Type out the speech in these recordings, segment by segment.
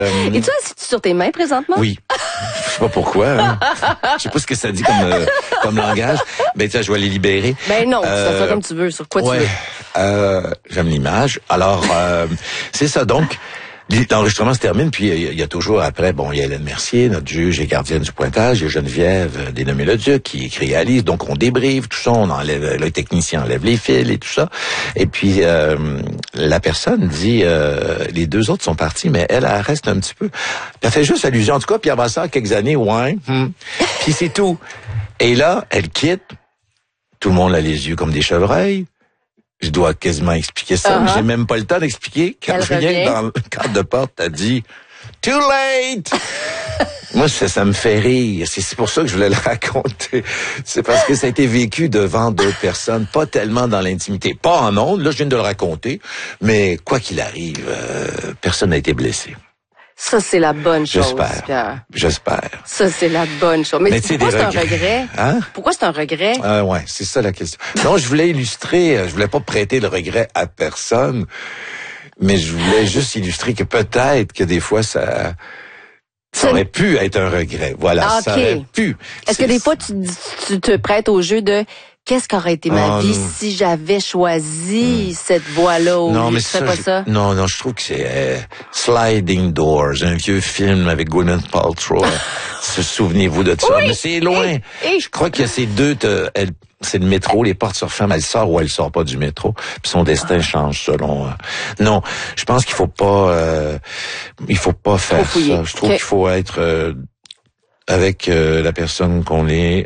Et tu assis sur tes mains présentement? Oui. Je sais pas pourquoi. Hein. Je sais pas ce que ça dit comme langage. Ben tiens, je vais les libérer. Ben non, tu fais ça comme tu veux, sur quoi tu veux. J'aime l'image. Alors, c'est ça. Donc, l'enregistrement se termine, puis il y a toujours après, il y a Hélène Mercier, notre juge et gardienne du pointage, il y a Geneviève Dénommé-le-Duc qui réalise, donc on débriefe tout ça, on enlève, le technicien enlève les fils et tout ça, et puis la personne dit, les deux autres sont partis, mais elle reste un petit peu, puis elle fait juste allusion, en tout cas, Pierre Brassard, quelques années, puis c'est tout. Et là, elle quitte, tout le monde a les yeux comme des chevreuils. Je dois quasiment expliquer ça, mais j'ai même pas le temps d'expliquer. Quand rien que dans le cadre de porte, t'as dit « Too late! » Moi, ça me fait rire. C'est pour ça que je voulais le raconter. C'est parce que ça a été vécu devant d'autres personnes, pas tellement dans l'intimité. Pas en ondes, là, je viens de le raconter, mais quoi qu'il arrive, personne n'a été blessé. Ça, c'est la bonne chose, Pierre. J'espère. Ça, c'est la bonne chose. Mais pourquoi c'est un regret? Hein? Pourquoi c'est un regret? Ouais, c'est ça la question. Non, je voulais illustrer, je voulais pas prêter le regret à personne, mais je voulais juste illustrer que peut-être que des fois, ça aurait pu être un regret. Voilà, ça aurait pu. Est-ce que des fois, tu te prêtes au jeu de... Qu'est-ce qu'aurait été ma vie si j'avais choisi cette voie-là? Non, mais ça, Non, je trouve que c'est Sliding Doors, un vieux film avec Gwyneth Paltrow. Souvenez-vous de ça. Oui, mais c'est loin. Je crois qu'il y a ces deux... c'est le métro, les portes se referment, elle sort ou elle sort pas du métro, puis son destin change selon... Non, je pense qu'il faut pas faire ça. Je trouve qu'il faut être avec la personne qu'on est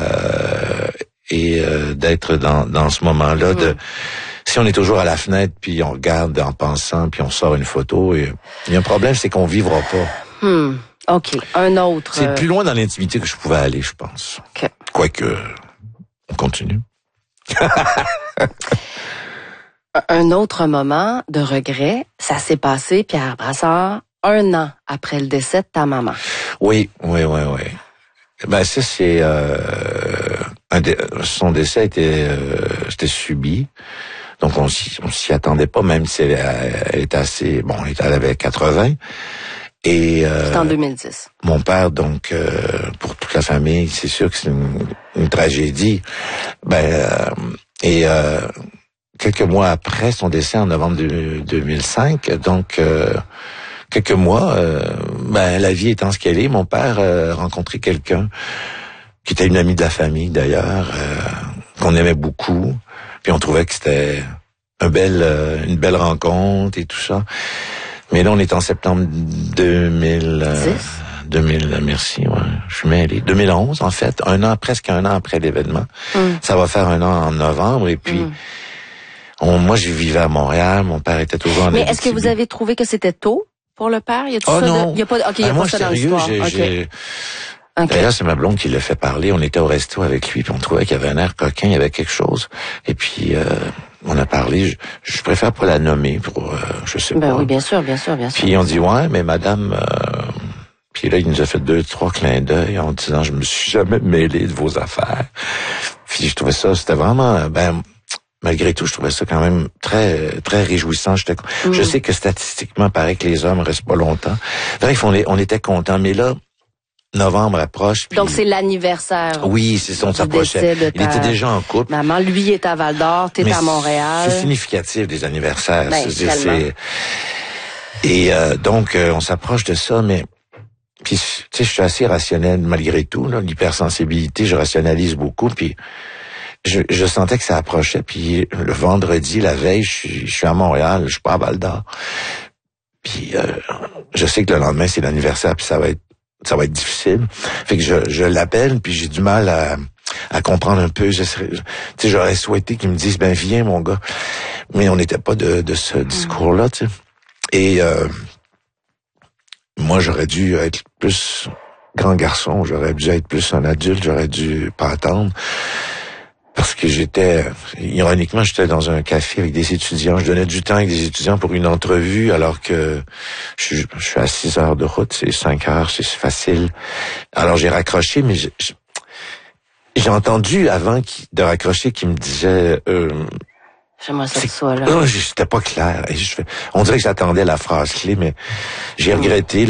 et d'être dans ce moment-là si on est toujours à la fenêtre puis on regarde en pensant puis on sort une photo, il y a un problème, c'est qu'on vivra pas. OK, un autre. C'est plus loin dans l'intimité que je pouvais aller, je pense. Okay. Quoique on continue. Un autre moment de regret, ça s'est passé, Pierre Brassard, 1 an après le décès de ta maman. Oui. Ben ça c'est son décès c'était subi. Donc on s'y attendait pas, même si elle était assez elle avait 80 et c'était en 2010. Mon père, donc pour toute la famille, c'est sûr que c'est une tragédie. Quelques mois après son décès en novembre 2005, donc quelques mois, la vie étant ce qu'elle est, mon père a rencontré quelqu'un qui était une amie de la famille d'ailleurs, qu'on aimait beaucoup, puis on trouvait que c'était une belle rencontre et tout ça. Mais là, on est en septembre 2011 en fait, presque un an après l'événement. Ça va faire 1 an en novembre et puis moi je vivais à Montréal, mon père était toujours en Abitibi. Mais est-ce que vous avez trouvé que c'était tôt pour le père? Y a non. Y a pas ça dans l'histoire. D'ailleurs, c'est ma blonde qui l'a fait parler. On était au resto avec lui, puis on trouvait qu'il avait un air coquin, il y avait quelque chose. Et puis, on a parlé. Je préfère pas la nommer pour, je sais pas. Oui, bien sûr. Puis on dit ouais, mais madame. Puis là, il nous a fait 2-3 clins d'œil en disant je me suis jamais mêlé de vos affaires. Puis je trouvais ça, c'était vraiment, malgré tout, je trouvais ça quand même très très réjouissant. Je sais que statistiquement, paraît que les hommes restent pas longtemps. Bref, on était contents, mais là. Novembre approche. Donc c'est l'anniversaire. Oui, c'est ça, on s'approchait. Il était déjà en couple. Maman, lui est à Val-d'Or, t'es à Montréal. C'est significatif des anniversaires. Et donc on s'approche de ça, mais puis tu sais, je suis assez rationnel malgré tout. L'hypersensibilité, je rationalise beaucoup. Puis je sentais que ça approchait. Puis le vendredi, la veille, je suis à Montréal, je suis pas à Val-d'Or. Puis je sais que le lendemain c'est l'anniversaire, puis ça va être difficile. Fait que je l'appelle, puis j'ai du mal à comprendre un peu. J'aurais souhaité qu'ils me disent, viens, mon gars. Mais on n'était pas de ce discours-là, tu sais. Et moi, j'aurais dû être plus grand garçon. J'aurais dû être plus un adulte. J'aurais dû pas attendre. Parce que ironiquement, j'étais dans un café avec des étudiants. Je donnais du temps avec des étudiants pour une entrevue, alors que je suis à 6 heures de route, c'est 5 heures, c'est facile. Alors j'ai raccroché, mais j'ai entendu avant de raccrocher qu'il me disait... J'aimerais ça que ce soit là. C'était pas clair. Et on dirait que j'attendais la phrase clé, mais j'ai regretté.